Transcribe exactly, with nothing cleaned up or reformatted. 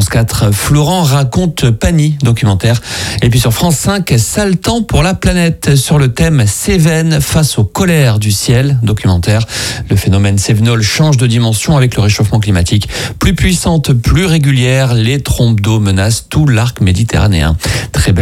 France quatre, Florent raconte Pani, documentaire. Et puis sur France cinq, Sale temps pour la planète, sur le thème Cévennes face aux colères du ciel, documentaire. Le phénomène cévenol change de dimension avec le réchauffement climatique. Plus puissante, plus régulière, les trompes d'eau menacent tout l'arc méditerranéen. Très belle